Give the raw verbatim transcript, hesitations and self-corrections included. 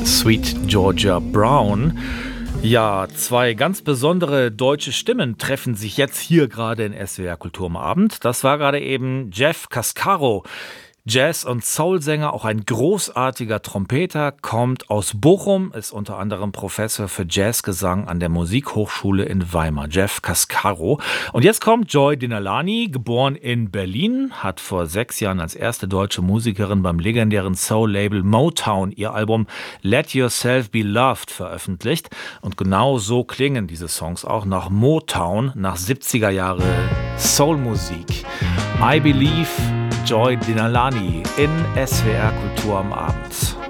Sweet Georgia Brown. Ja, zwei ganz besondere deutsche Stimmen treffen sich jetzt hier gerade in S W R Kultur am Abend. Das war gerade eben Jeff Cascaro, Jazz- und Soul-Sänger, auch ein großartiger Trompeter, kommt aus Bochum, ist unter anderem Professor für Jazzgesang an der Musikhochschule in Weimar. Jeff Cascaro. Und jetzt kommt Joy Dinalani, geboren in Berlin, hat vor sechs Jahren als erste deutsche Musikerin beim legendären Soul-Label Motown ihr Album Let Yourself Be Loved veröffentlicht. Und genau so klingen diese Songs auch nach Motown, nach siebziger Jahre Soul-Musik. I Believe, Joy Dinalani in S W R Kultur am Abend.